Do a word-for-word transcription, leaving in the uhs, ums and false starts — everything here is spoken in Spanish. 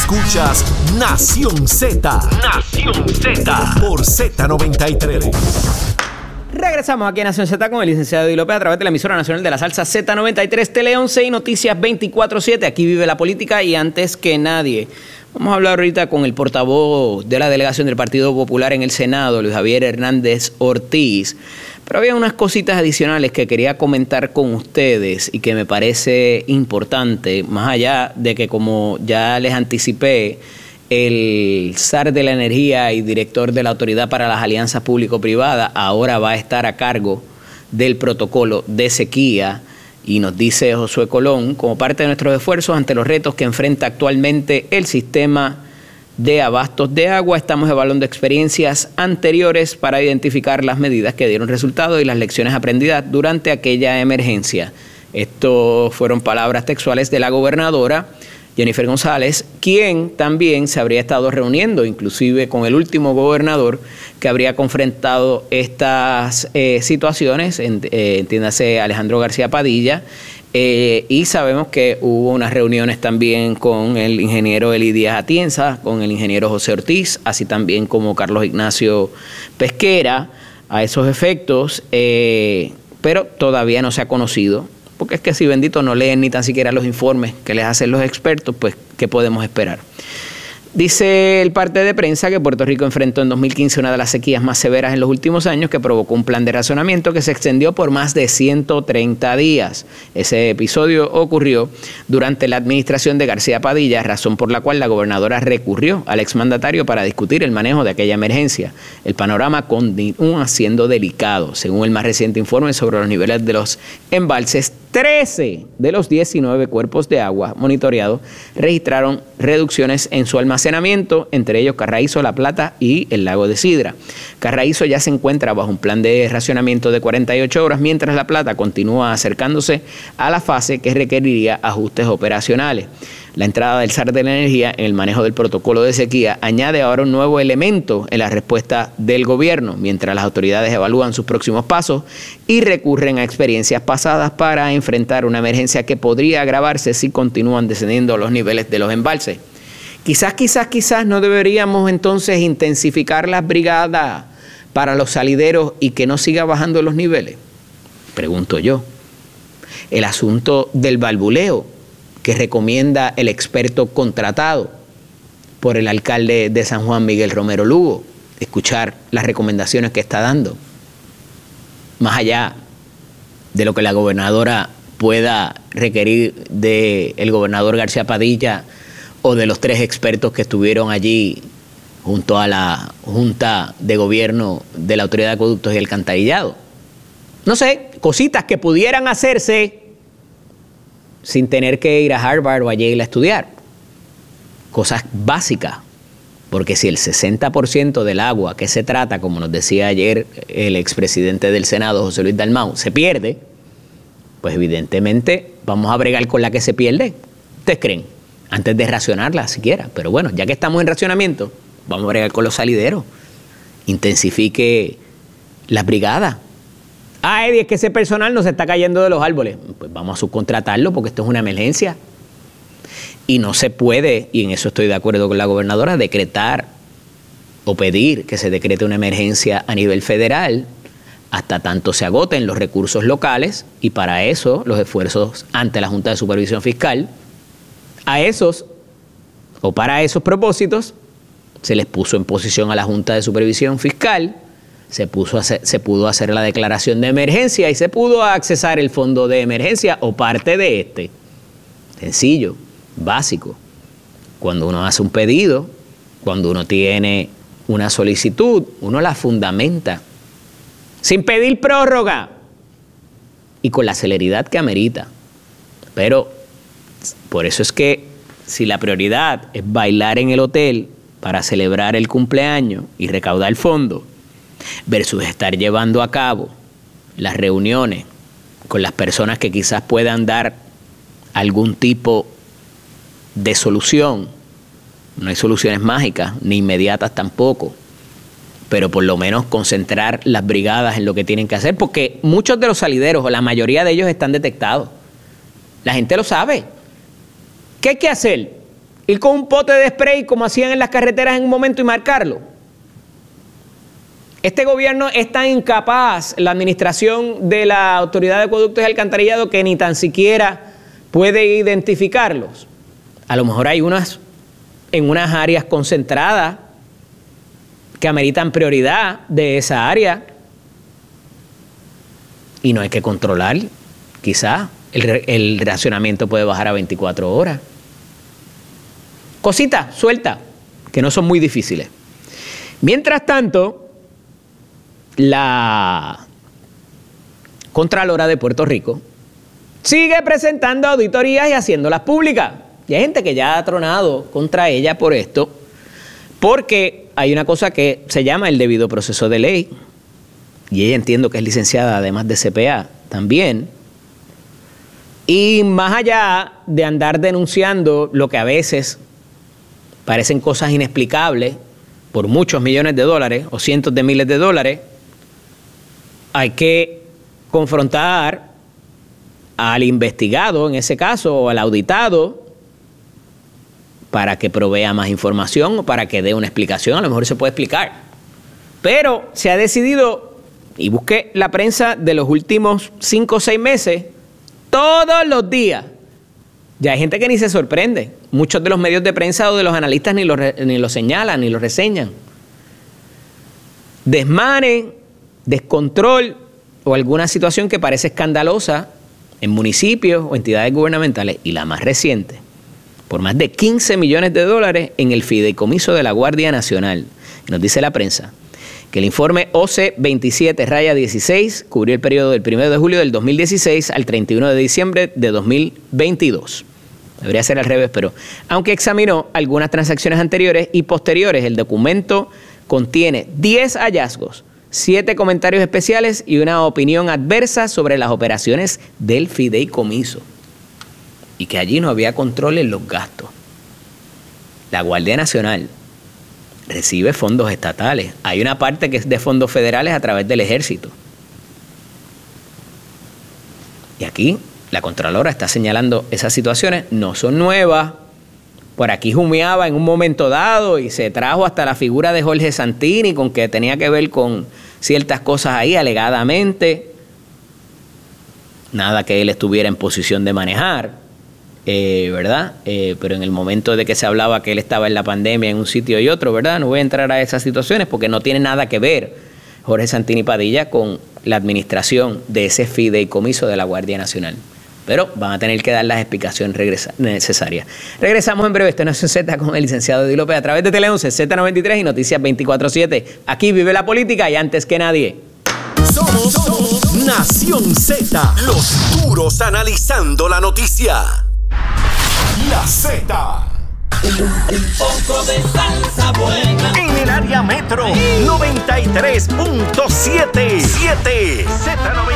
Escuchas Nación Z. Nación Z. Por Z noventa y tres. Regresamos aquí a Nación Z con el licenciado Eddie López a través de la emisora nacional de la salsa Z noventa y tres, Tele once y Noticias veinticuatro siete. Aquí vive la política y antes que nadie. Vamos a hablar ahorita con el portavoz de la delegación del Partido Popular en el Senado, Luis Javier Hernández Ortiz. Pero había unas cositas adicionales que quería comentar con ustedes y que me parece importante, más allá de que, como ya les anticipé, el zar de la energía y director de la Autoridad para las Alianzas Público-Privadas ahora va a estar a cargo del protocolo de sequía. Y nos dice Josué Colón, como parte de nuestros esfuerzos ante los retos que enfrenta actualmente el sistema de abastos de agua, estamos evaluando experiencias anteriores para identificar las medidas que dieron resultado y las lecciones aprendidas durante aquella emergencia. Esto fueron palabras textuales de la gobernadora Jennifer González, quien también se habría estado reuniendo, inclusive con el último gobernador que habría confrontado estas eh, situaciones, en, eh, entiéndase Alejandro García Padilla, eh, y sabemos que hubo unas reuniones también con el ingeniero Eli Díaz Atienza, con el ingeniero José Ortiz, así también como Carlos Ignacio Pesquera, a esos efectos, eh, pero todavía no se ha conocido. Porque es que si bendito no leen ni tan siquiera los informes que les hacen los expertos, pues ¿qué podemos esperar? Dice el parte de prensa que Puerto Rico enfrentó en dos mil quince una de las sequías más severas en los últimos años que provocó un plan de racionamiento que se extendió por más de ciento treinta días. Ese episodio ocurrió durante la administración de García Padilla, razón por la cual la gobernadora recurrió al exmandatario para discutir el manejo de aquella emergencia. El panorama continúa siendo delicado. Según el más reciente informe sobre los niveles de los embalses, trece de los diecinueve cuerpos de agua monitoreados registraron reducciones en su almacenamiento, entre ellos Carraízo, La Plata y el lago de Sidra. Carraízo ya se encuentra bajo un plan de racionamiento de cuarenta y ocho horas, mientras La Plata continúa acercándose a la fase que requeriría ajustes operacionales. La entrada del zar de la energía en el manejo del protocolo de sequía añade ahora un nuevo elemento en la respuesta del gobierno, mientras las autoridades evalúan sus próximos pasos y recurren a experiencias pasadas para enfrentar una emergencia que podría agravarse si continúan descendiendo los niveles de los embalses. Quizás, quizás, quizás no deberíamos entonces intensificar las brigadas para los salideros y que no siga bajando los niveles. Pregunto yo. El asunto del balbuleo que recomienda el experto contratado por el alcalde de San Juan, Miguel Romero Lugo, escuchar las recomendaciones que está dando, más allá de lo que la gobernadora pueda requerir del gobernador García Padilla o de los tres expertos que estuvieron allí junto a la Junta de Gobierno de la Autoridad de Acueductos y Alcantarillado. No sé, cositas que pudieran hacerse sin tener que ir a Harvard o a Yale a estudiar. Cosas básicas, porque si el sesenta por ciento del agua que se trata, como nos decía ayer el expresidente del Senado, José Luis Dalmau, se pierde, pues evidentemente vamos a bregar con la que se pierde. ¿Ustedes creen? Antes de racionarla siquiera. Pero bueno, ya que estamos en racionamiento, vamos a bregar con los salideros. Intensifique las brigadas. Ah, Eddie, es que ese personal no se está cayendo de los árboles. Pues vamos a subcontratarlo porque esto es una emergencia. Y no se puede, y en eso estoy de acuerdo con la gobernadora, decretar o pedir que se decrete una emergencia a nivel federal hasta tanto se agoten los recursos locales, y para eso los esfuerzos ante la Junta de Supervisión Fiscal, a esos o para esos propósitos se les puso en posición a la Junta de Supervisión Fiscal. Se, puso a hacer, se pudo hacer la declaración de emergencia y se pudo accesar el fondo de emergencia o parte de este. Sencillo, básico. Cuando uno hace un pedido, cuando uno tiene una solicitud, uno la fundamenta sin pedir prórroga y con la celeridad que amerita. Pero por eso es que si la prioridad es bailar en el hotel para celebrar el cumpleaños y recaudar el fondo, versus estar llevando a cabo las reuniones con las personas que quizás puedan dar algún tipo de solución. No hay soluciones mágicas, ni inmediatas tampoco, pero por lo menos concentrar las brigadas en lo que tienen que hacer, porque muchos de los salideros, o la mayoría de ellos, están detectados. La gente lo sabe. ¿Qué hay que hacer? Ir con un pote de spray como hacían en las carreteras en un momento y marcarlo. Este gobierno es tan incapaz, la administración de la Autoridad de Acueductos y Alcantarillado, que ni tan siquiera puede identificarlos. A lo mejor hay unas en unas áreas concentradas que ameritan prioridad de esa área y no hay que controlar. Quizás el, el racionamiento puede bajar a veinticuatro horas. Cositas sueltas que no son muy difíciles. Mientras tanto, la Contralora de Puerto Rico sigue presentando auditorías y haciéndolas públicas. Y hay gente que ya ha tronado contra ella por esto, porque hay una cosa que se llama el debido proceso de ley, y ella entiendo que es licenciada además de C P A también, y más allá de andar denunciando lo que a veces parecen cosas inexplicables por muchos millones de dólares o cientos de miles de dólares, hay que confrontar al investigado en ese caso o al auditado para que provea más información o para que dé una explicación. A lo mejor se puede explicar. Pero se ha decidido, y busqué la prensa de los últimos cinco o seis meses, todos los días. Ya hay gente que ni se sorprende. Muchos de los medios de prensa o de los analistas ni lo, ni lo señalan, ni lo reseñan. Desmane, descontrol o alguna situación que parece escandalosa en municipios o entidades gubernamentales, y la más reciente, por más de quince millones de dólares en el fideicomiso de la Guardia Nacional. Nos dice la prensa que el informe O C veintisiete dieciséis cubrió el periodo del primero de julio del dos mil dieciséis al treinta y uno de diciembre de dos mil veintidós. Debería ser al revés, pero aunque examinó algunas transacciones anteriores y posteriores, el documento contiene diez hallazgos, siete comentarios especiales y una opinión adversa sobre las operaciones del fideicomiso. Y que allí no había control en los gastos. La Guardia Nacional recibe fondos estatales. Hay una parte que es de fondos federales a través del Ejército. Y aquí la Contralora está señalando esas situaciones. No son nuevas. Por aquí humeaba en un momento dado y se trajo hasta la figura de Jorge Santini, con que tenía que ver con ciertas cosas ahí alegadamente. Nada que él estuviera en posición de manejar. Eh, ¿verdad? Eh, pero en el momento de que se hablaba que él estaba en la pandemia en un sitio y otro, ¿verdad? No voy a entrar a esas situaciones porque no tiene nada que ver Jorge Santini Padilla con la administración de ese fideicomiso de la Guardia Nacional. Pero van a tener que dar las explicaciones regresa- necesarias. Regresamos en breve. Esto es Nación Z con el licenciado Eddie López a través de Tele once, Z noventa y tres y Noticias veinticuatro siete. Aquí vive la política y antes que nadie. Somos, somos Nación Z. Los duros analizando la noticia. La Z. Un poco de salsa buena. En el área metro, noventa y tres punto siete. Z noventa y tres.